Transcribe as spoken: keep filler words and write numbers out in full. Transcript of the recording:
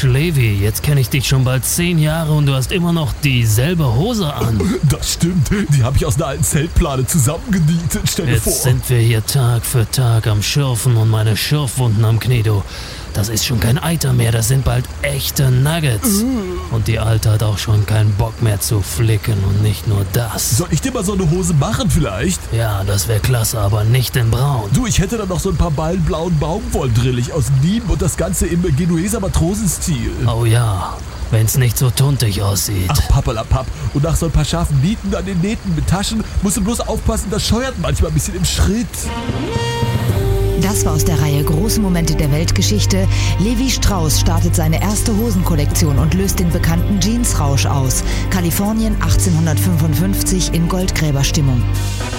Mensch, Levi, jetzt kenne ich dich schon bald zehn Jahre und du hast immer noch dieselbe Hose an. Das stimmt, die habe ich aus einer alten Zeltplane zusammengenietet, stell dir vor. Jetzt sind wir hier Tag für Tag am Schürfen und meine Schürfwunden am Knie, du. Das ist schon kein Eiter mehr, das sind bald echte Nuggets. Und die Alte hat auch schon keinen Bock mehr zu flicken und nicht nur das. Soll ich dir mal so eine Hose machen vielleicht? Ja, das wäre klasse, aber nicht in braun. Du, ich hätte da noch so ein paar Ballen blauen Baumwolldrillig aus Nîmes und das Ganze im Genueser Matrosenstil. Oh ja, wenn's nicht so tuntig aussieht. Ach, pappalapapp. Und nach so ein paar scharfen Nieten an den Nähten mit Taschen musst du bloß aufpassen, das scheuert manchmal ein bisschen im Schritt. Das war aus der Reihe Große Momente der Weltgeschichte. Levi Strauss startet seine erste Hosenkollektion und löst den bekannten Jeansrausch aus. Kalifornien achtzehnhundertfünfundfünfzig in Goldgräberstimmung.